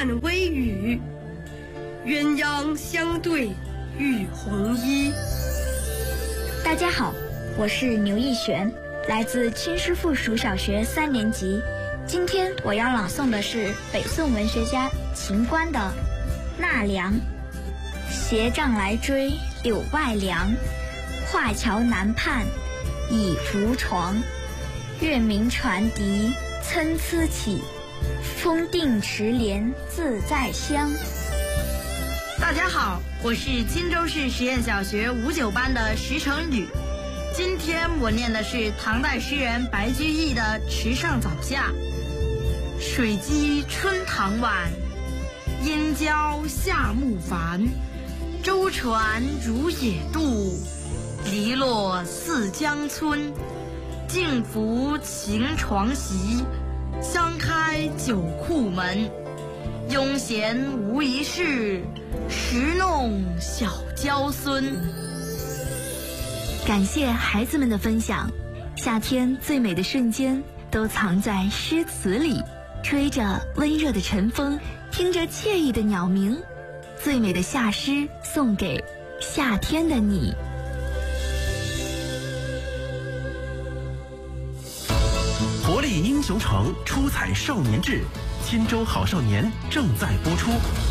旦微雨，鸳鸯相对浴红衣。 大家好，我是牛艺璇，来自青师附属小学3年级。今天我要朗诵的是北宋文学家秦观的《纳凉》。斜杖来追柳外凉，画桥南畔倚扶床。月明船笛参差起，风定池莲自在香。 大家好，我是荆州市实验小学59班的石成宇。今天我念的是唐代诗人白居易的《池上早夏》。水击春塘晚，烟郊夏木繁。舟船如野渡，篱落似江村。镜拂晴床席，相开酒库门。庸闲无一事，时弄小娇孙。 感谢孩子们的分享。夏天最美的瞬间都藏在诗词里，吹着温热的晨风，听着惬意的鸟鸣。最美的夏诗送给夏天的你。 活力英雄城，出彩少年志，钦州好少年正在播出。